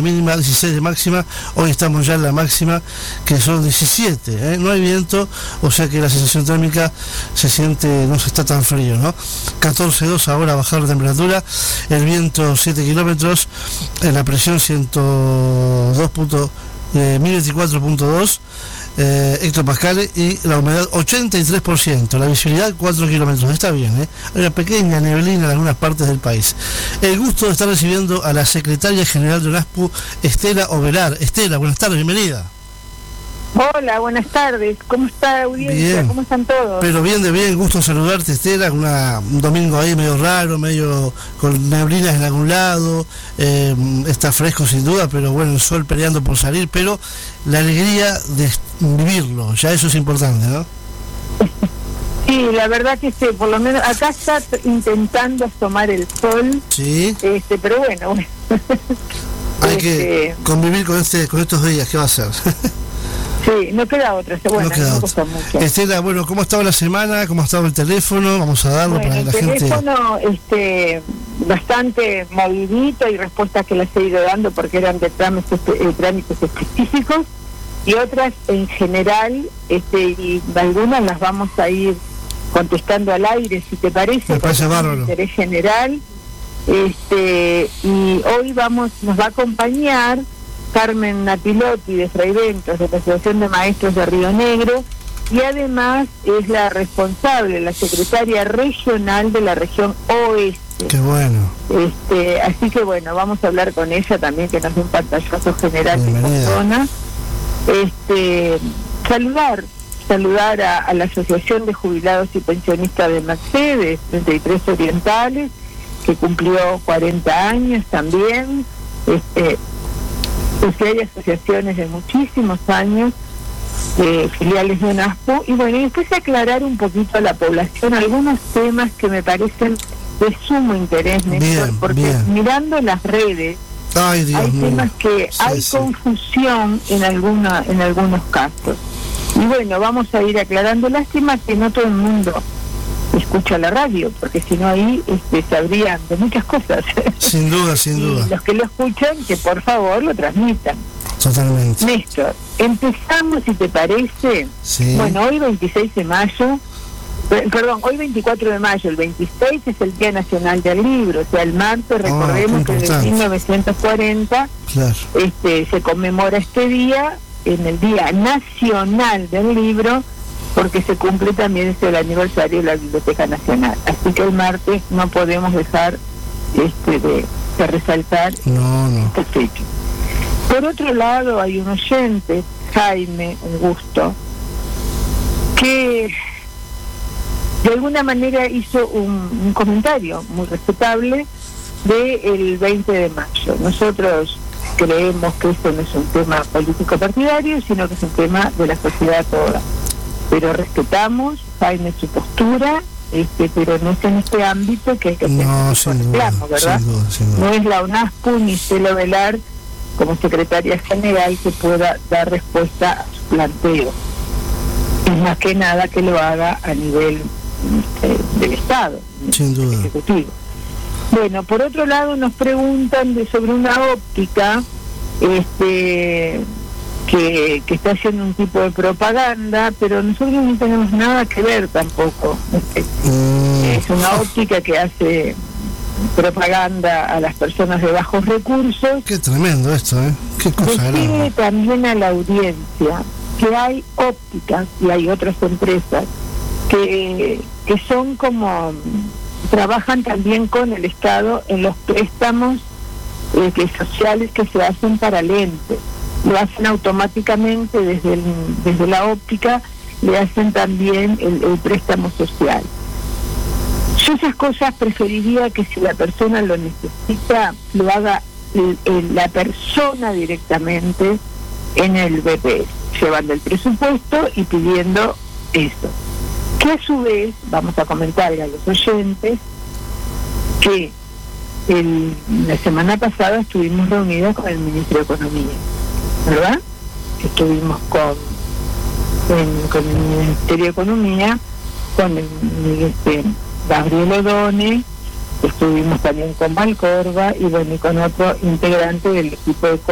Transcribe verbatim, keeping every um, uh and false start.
mínima, dieciséis de máxima. Hoy estamos ya en la máxima, que son diecisiete, ¿eh? No hay viento, o sea que la sensación térmica se siente, no se está tan frío, ¿no? catorce dos ahora, bajar la temperatura, el viento siete kilómetros, en la presión ciento dos punto, eh, mil veinticuatro punto dos eh, hectopascales, y la humedad ochenta y tres por ciento, la visibilidad cuatro kilómetros. Está bien, ¿eh? Hay una pequeña neblina en algunas partes del país. El gusto de estar recibiendo a la secretaria general de UNASPU, Estela Ovelar. Estela, buenas tardes, bienvenida. Hola, buenas tardes. ¿Cómo está la audiencia? Bien. ¿Cómo están todos? Pero bien de bien, gusto saludarte, Estela. Una, un domingo ahí medio raro, medio con neblinas en algún lado. Eh, está fresco sin duda, pero bueno, el sol peleando por salir. Pero la alegría de vivirlo, ya eso es importante, ¿no? Sí, la verdad que sí, por lo menos acá está intentando tomar el sol. Sí. Este, pero bueno, bueno. Hay este... que convivir con este, con estos días, ¿qué va a hacer? Sí, no queda otra, bueno, no queda no otra. Mucho. Estela, bueno, ¿cómo ha estado la semana? ¿Cómo ha estado el teléfono? Vamos a darlo bueno, para la el gente. El teléfono, este, bastante movidito, y respuestas que las he ido dando porque eran de trámites, eh, trámites específicos, y otras en general, este, y algunas las vamos a ir contestando al aire, si te parece. Me parece bárbaro. Interés general, este, y hoy vamos, nos va a acompañar Carmen Napilotti de Fraiventos, de la Asociación de Maestros de Río Negro, y además es la responsable, la secretaria regional de la región oeste. Qué bueno. Este, así que bueno, vamos a hablar con ella también, que nos dé un pantallazo general de esta zona. Este, saludar, saludar a, a la Asociación de Jubilados y Pensionistas de Mercedes, treinta y tres Orientales, que cumplió cuarenta años también. Este, pues hay asociaciones de muchísimos años, eh, filiales de UNASPU, y bueno, y después aclarar un poquito a la población algunos temas que me parecen de sumo interés, Néstor, bien, porque bien. mirando las redes, Ay, Dios hay mío. temas que Sí, hay sí. confusión en alguna, en algunos casos. Y bueno, vamos a ir aclarando. Lástima que no todo el mundo escucha la radio, porque si no ahí este, sabrían de muchas cosas. Sin duda, sin y duda. los que lo escuchan, que por favor lo transmitan. Totalmente. Néstor, empezamos, si te parece. Sí. Bueno, hoy veintiséis de mayo, eh, perdón, hoy veinticuatro de mayo, el veintiséis es el Día Nacional del Libro, o sea, el martes, recordemos qué que desde importante. mil novecientos cuarenta Claro. este, se conmemora este día, en el Día Nacional del Libro, porque se cumple también este, el aniversario de la Biblioteca Nacional. Así que el martes no podemos dejar este, de, de resaltar No, no. esta fecha. Por otro lado, hay un oyente, Jaime, un gusto, que de alguna manera hizo un, un comentario muy respetable del veinte de mayo. Nosotros creemos que esto no es un tema político partidario, sino que es un tema de la sociedad toda. Pero respetamos, Jaime, su postura, este, pero no es en este ámbito que hay que hacer No, un sin reclamo, duda, ¿verdad? sin duda, sin duda. No es la UNASPU ni Celo Velar, como secretaria general, que pueda dar respuesta a su planteo. Es más que nada que lo haga a nivel eh, del Estado, Sin duda. ejecutivo. Bueno, por otro lado nos preguntan de sobre una óptica este que, que está haciendo un tipo de propaganda, pero nosotros no tenemos nada que ver tampoco. Este, Mm. Es una óptica que hace propaganda a las personas de bajos recursos. Qué tremendo esto, ¿eh? Qué cosa Decirle grave. también a la audiencia que hay ópticas y hay otras empresas que, que son como, trabajan también con el Estado en los préstamos eh, que sociales que se hacen para lentes. Lo hacen automáticamente desde, el, desde la óptica, le hacen también el, el préstamo social. Yo esas cosas preferiría que si la persona lo necesita, lo haga el, el, la persona directamente en el B P S, llevando el presupuesto y pidiendo eso. Que a su vez, vamos a comentarle a los oyentes, que el, la semana pasada estuvimos reunidos con el Ministro de Economía, ¿verdad? Estuvimos con, en, con el Ministerio de Economía, con el este, Gabriel Odone, estuvimos también con Valcorba y bueno, y con otro integrante del equipo de